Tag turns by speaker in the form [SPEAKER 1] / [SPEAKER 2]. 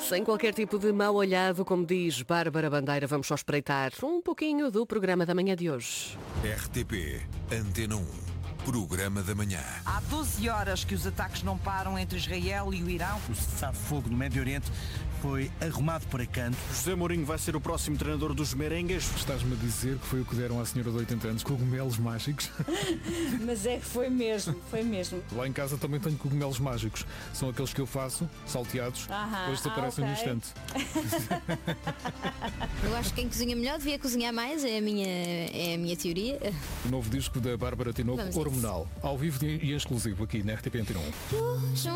[SPEAKER 1] Sem qualquer tipo de mau olhado, como diz Bárbara Bandeira, vamos só espreitar um pouquinho do programa da manhã de hoje.
[SPEAKER 2] RTP Antena 1, programa da manhã.
[SPEAKER 3] Há 12 horas que os ataques não param entre Israel e o Irão.
[SPEAKER 4] O cessar-fogo no Médio Oriente foi arrumado para canto.
[SPEAKER 5] José Mourinho vai ser o próximo treinador dos merengues.
[SPEAKER 6] Estás-me a dizer que foi o que deram à senhora de 80 anos, cogumelos mágicos?
[SPEAKER 7] Mas é que foi mesmo.
[SPEAKER 6] Lá em casa também tenho cogumelos mágicos. São aqueles que eu faço, salteados, depois desaparecem no instante.
[SPEAKER 8] Eu acho que quem cozinha melhor devia cozinhar mais, é a minha teoria.
[SPEAKER 6] O novo disco da Bárbara Tinoco,
[SPEAKER 8] Vamos a isso.
[SPEAKER 6] Hormonal, ao vivo e em exclusivo aqui na RTP Antena 1.